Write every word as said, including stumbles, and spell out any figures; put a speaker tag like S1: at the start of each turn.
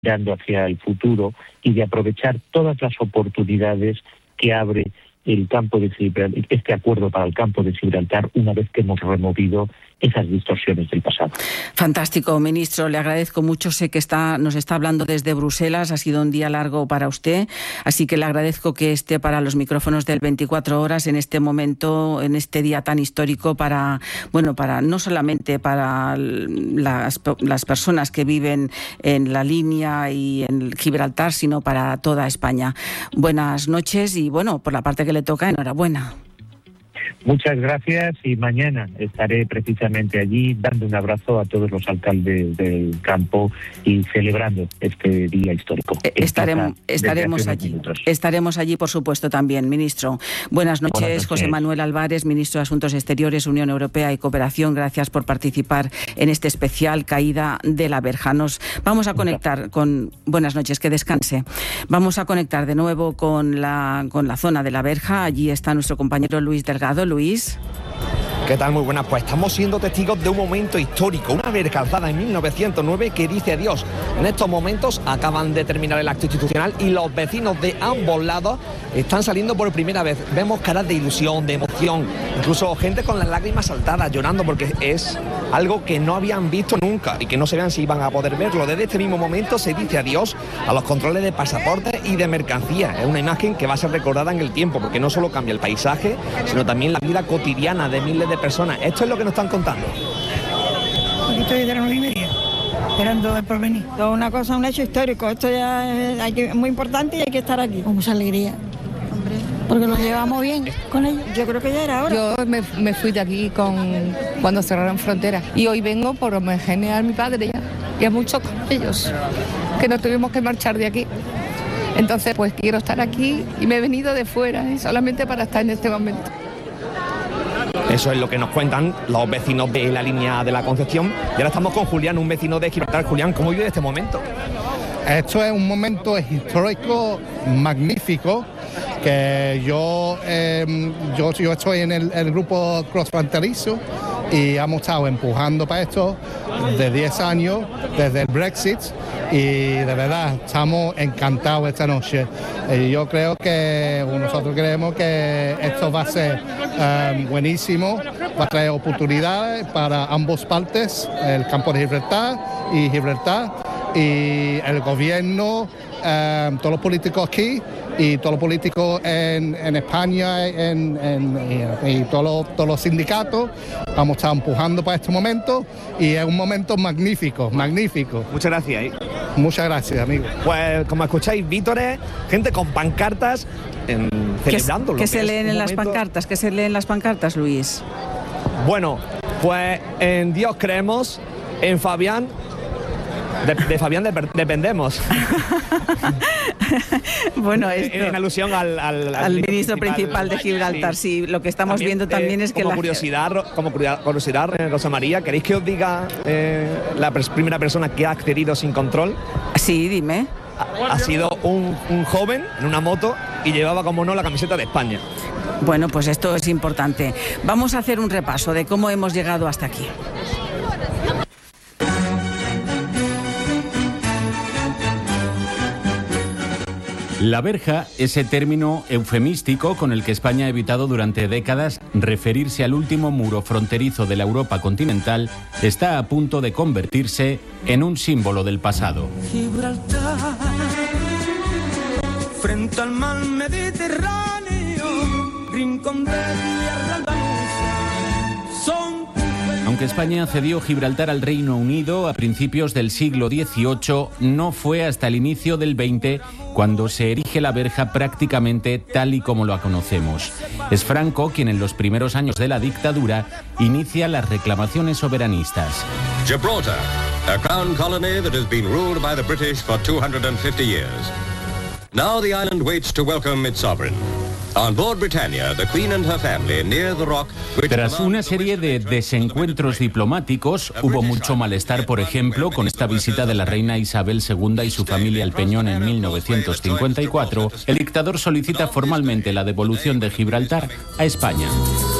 S1: mirando hacia el futuro y de aprovechar todas las oportunidades que abre el campo de Gibraltar, este acuerdo para el campo de Gibraltar, una vez que hemos removido esas distorsiones del pasado.
S2: Fantástico, ministro. Le agradezco mucho. Sé que está, nos está hablando desde Bruselas. Ha sido un día largo para usted, así que le agradezco que esté para los micrófonos del veinticuatro horas en este momento, en este día tan histórico para, bueno, para no solamente para las, las personas que viven en la línea y en Gibraltar, sino para toda España. Buenas noches y, bueno, por la parte que le toca, enhorabuena.
S1: Muchas gracias y mañana estaré precisamente allí dando un abrazo a todos los alcaldes del campo y celebrando este día histórico.
S2: Estaremos, estaremos allí.
S1: Minutos.
S2: Estaremos allí, por supuesto, también, ministro. Buenas noches,
S1: Buenas noches,
S2: José Manuel Álvarez, ministro de Asuntos Exteriores, Unión Europea y Cooperación. Gracias por participar en este especial Caída de la Verja. Nos vamos a conectar con... Buenas noches, que descanse. Vamos a conectar de nuevo con la, con la zona de la Verja. Allí está nuestro compañero Luis Delgado. Luis.
S3: ¿Qué tal? Muy buenas. Pues estamos siendo testigos de un momento histórico, una verja alzada en mil novecientos nueve que dice adiós. En estos momentos acaban de terminar el acto institucional y los vecinos de ambos lados están saliendo por primera vez. Vemos caras de ilusión, de emoción, incluso gente con las lágrimas saltadas, llorando, porque es algo que no habían visto nunca y que no sabían si iban a poder verlo. Desde este mismo momento se dice adiós a los controles de pasaportes y de mercancías. Es una imagen que va a ser recordada en el tiempo, porque no solo cambia el paisaje, sino también la vida cotidiana de miles de personas. Esto es lo que nos están contando.
S4: Aquí estoy de la nueve y media, esperando el porvenir. Esto es una cosa, un hecho histórico. Esto ya es, hay que, es muy importante y hay que estar aquí con mucha alegría. Hombre, porque lo llevamos bien con ellos. Yo creo que ya era hora.
S5: Yo me, me fui de aquí con cuando cerraron fronteras y hoy vengo por homenajear a mi padre ya, y a muchos con ellos, que nos tuvimos que marchar de aquí. Entonces, pues quiero estar aquí y me he venido de fuera, ¿eh? Solamente para estar en este momento.
S3: Eso es lo que nos cuentan los vecinos de la línea de la Concepción. Y ahora estamos con Julián, un vecino de Gibraltar. Julián, ¿cómo vive este momento?
S6: Esto es un momento histórico magnífico, que yo, eh, yo, yo estoy en el, el grupo crossfronterizo y hemos estado empujando para esto de diez años, desde el Brexit, y de verdad estamos encantados esta noche. Y yo creo que, nosotros creemos que esto va a ser um, buenísimo, va a traer oportunidades para ambas partes, el campo de Gibraltar y Gibraltar, y el gobierno, um, todos los políticos aquí y todos los políticos en, en España en, en, y, y todos, los, todos los sindicatos vamos a estar empujando para este momento, y es un momento magnífico, magnífico.
S3: Muchas gracias. ¿eh?
S6: Muchas gracias, amigo.
S3: Pues como escucháis, vítores, gente con pancartas en, celebrando.
S2: ¿Qué, ¿qué se leen en las pancartas? ¿Qué se leen en las pancartas, Luis?
S3: Bueno, pues en Dios creemos, en Fabián, de, de Fabián de, dependemos.
S2: Bueno, esto,
S3: en, en alusión al, al, al,
S2: al ministro principal, principal de Gibraltar. Sí, sí, lo que estamos también, viendo también eh, es que
S3: como
S2: la...
S3: curiosidad, como curiosidad, Rosa María, ¿queréis que os diga eh, la pres- primera persona que ha accedido sin control?
S2: Sí, dime.
S3: Ha, ha sido un, un joven en una moto y llevaba, como no, la camiseta de España.
S2: Bueno, pues esto es importante. Vamos a hacer un repaso de cómo hemos llegado hasta aquí.
S7: La verja, ese término eufemístico con el que España ha evitado durante décadas referirse al último muro fronterizo de la Europa continental, está a punto de convertirse en un símbolo del pasado.
S8: Gibraltar, frente al mar Mediterráneo, rincón de tierra andaluza, son...
S7: Aunque España cedió Gibraltar al Reino Unido a principios del siglo dieciocho, no fue hasta el inicio del veinte cuando se erige la verja prácticamente tal y como la conocemos. Es Franco quien en los primeros años de la dictadura inicia las reclamaciones soberanistas.
S9: Gibraltar, a crown colony that has been ruled by the British for two hundred fifty years. Now the island waits to welcome its sovereign. On board Britannia, the Queen and her family near the rock.
S7: Tras una serie de desencuentros diplomáticos, hubo mucho malestar, por ejemplo, con esta visita de la reina Isabel segunda y su familia al Peñón en mil novecientos cincuenta y cuatro. El dictador solicita formalmente la devolución de Gibraltar a España.